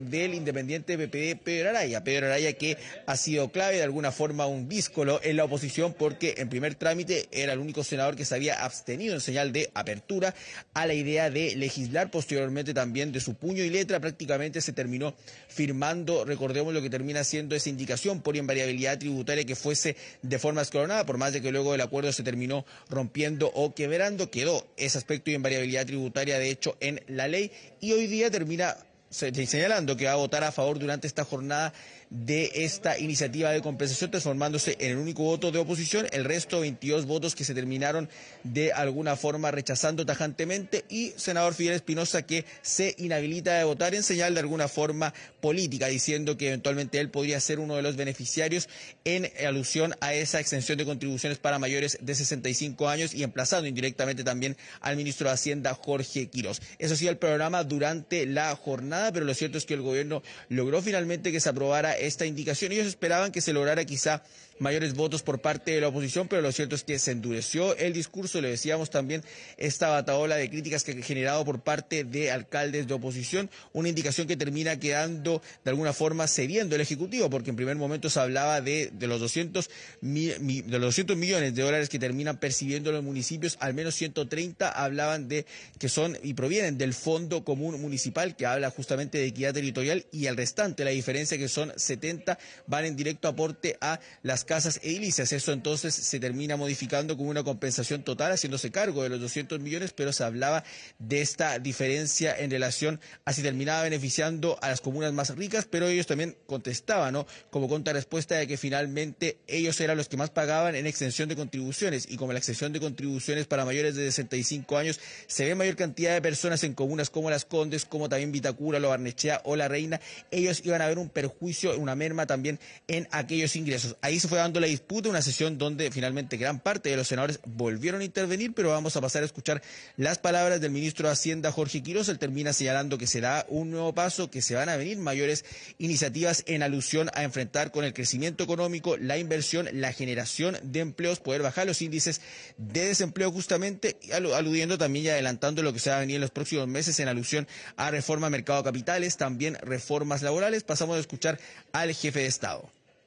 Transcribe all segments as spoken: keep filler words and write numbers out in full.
del independiente P P D Pedro Araya. Pedro Araya, que ha sido clave, de alguna forma un díscolo en la oposición, porque en primer trámite era el único senador que se había abstenido en señal de apertura a la idea de legislar. Posteriormente también de su puño y letra prácticamente se terminó firmando, recordemos lo que termina siendo esa indicación por invariabilidad tributaria que fuese de forma escalonada, por más de que luego el acuerdo se terminó rompiendo o quebrando, quedó ese aspecto de invariabilidad tributaria de hecho en la ley, y hoy día termina señalando que va a votar a favor durante esta jornada de esta iniciativa de compensación, transformándose en el único voto de oposición. El resto, veintidós votos que se terminaron de alguna forma rechazando tajantemente, y senador Fidel Espinosa, que se inhabilita de votar en señal de alguna forma política, diciendo que eventualmente él podría ser uno de los beneficiarios en alusión a esa exención de contribuciones para mayores de sesenta y cinco años, y emplazando indirectamente también al ministro de Hacienda, Jorge Quirós. Eso sí, el programa durante la jornada, pero lo cierto es que el gobierno logró finalmente que se aprobara esta indicación. Ellos esperaban que se lograra quizá mayores votos por parte de la oposición, pero lo cierto es que se endureció el discurso. Le decíamos también esta batahola de críticas que ha generado por parte de alcaldes de oposición, una indicación que termina quedando de alguna forma cediendo el Ejecutivo, porque en primer momento se hablaba de, de, los doscientos mi, mi, de los doscientos millones de dólares que terminan percibiendo los municipios, al menos ciento treinta hablaban de que son y provienen del Fondo Común Municipal, que habla justamente de equidad territorial, y el restante, la diferencia que son setenta, van en directo aporte a las casas edilicias. Eso entonces se termina modificando como una compensación total, haciéndose cargo de los doscientos millones, pero se hablaba de esta diferencia en relación a si terminaba beneficiando a las comunas más ricas, pero ellos también contestaban, ¿no?, como contrarrespuesta, de que finalmente ellos eran los que más pagaban en exención de contribuciones, y como la exención de contribuciones para mayores de sesenta y cinco años se ve mayor cantidad de personas en comunas como Las Condes, como también Vitacura, Lo Barnechea o La Reina, ellos iban a ver un perjuicio, una merma también en aquellos ingresos. Ahí se fue dando la disputa, una sesión donde finalmente gran parte de los senadores volvieron a intervenir, pero vamos a pasar a escuchar las palabras del ministro de Hacienda, Jorge Quirós. Él termina señalando que será un nuevo paso, que se van a venir mayores iniciativas en alusión a enfrentar con el crecimiento económico, la inversión, la generación de empleos, poder bajar los índices de desempleo justamente, aludiendo también y adelantando lo que se va a venir en los próximos meses en alusión a reforma al mercado de capitales, también reformas laborales. Pasamos a escuchar al jefe de Estado.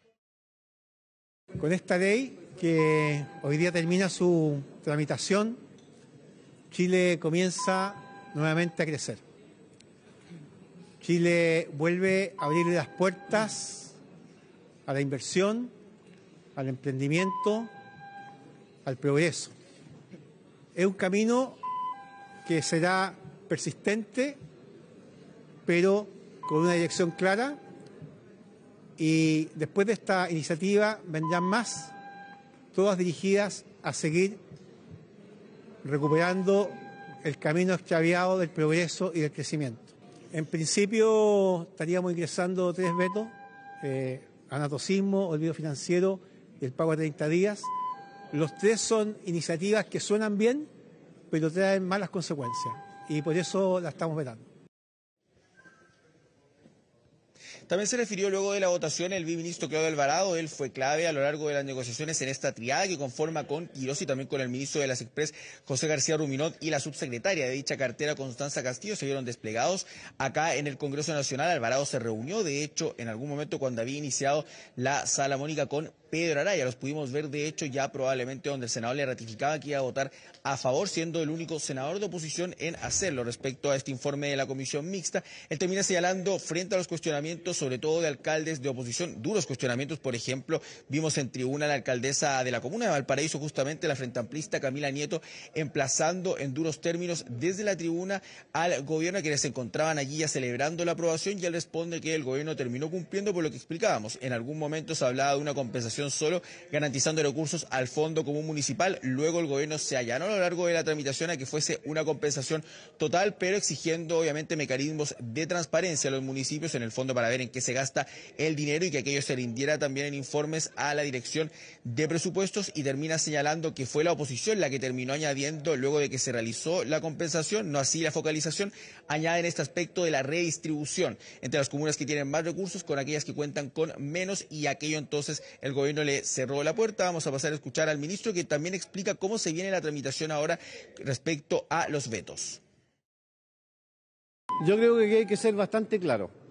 Con esta ley que hoy día termina su tramitación, Chile comienza nuevamente a crecer. Chile vuelve a abrirle las puertas a la inversión, al emprendimiento, al progreso. Es un camino que será persistente, pero con una dirección clara, y después de esta iniciativa vendrán más, todas dirigidas a seguir recuperando el camino extraviado del progreso y del crecimiento. En principio estaríamos ingresando tres vetos, eh, anatocismo, olvido financiero y el pago de treinta días. Los tres son iniciativas que suenan bien, pero traen malas consecuencias, y por eso la estamos vetando. También se refirió luego de la votación el viceministro Claudio Alvarado. Él fue clave a lo largo de las negociaciones en esta triada que conforma con Quirós y también con el ministro de las Express, José García Ruminot, y la subsecretaria de dicha cartera, Constanza Castillo. Se vieron desplegados acá en el Congreso Nacional. Alvarado se reunió, de hecho, en algún momento cuando había iniciado la sala mónica con Pedro Araya. Los pudimos ver, de hecho, ya probablemente donde el senador le ratificaba que iba a votar a favor, siendo el único senador de oposición en hacerlo. Respecto a este informe de la comisión mixta, él termina señalando frente a los cuestionamientos, sobre todo de alcaldes de oposición, duros cuestionamientos. Por ejemplo, vimos en tribuna a la alcaldesa de la comuna de Valparaíso, justamente la frente amplista Camila Nieto, emplazando en duros términos desde la tribuna al gobierno, quienes se encontraban allí ya celebrando la aprobación, y él responde que el gobierno terminó cumpliendo por lo que explicábamos. En algún momento se hablaba de una compensación solo, garantizando recursos al Fondo Común Municipal. Luego el gobierno se allanó a lo largo de la tramitación a que fuese una compensación total, pero exigiendo obviamente mecanismos de transparencia a los municipios en el fondo para ver en qué se gasta el dinero, y que aquello se rindiera también en informes a la Dirección de Presupuestos. Y termina señalando que fue la oposición la que terminó añadiendo, luego de que se realizó la compensación, no así la focalización, añaden este aspecto de la redistribución entre las comunas que tienen más recursos con aquellas que cuentan con menos, y aquello entonces el gobierno le cerró la puerta. Vamos a pasar a escuchar al ministro, que también explica cómo se viene la tramitación ahora respecto a los vetos. Yo creo que hay que ser bastante claro.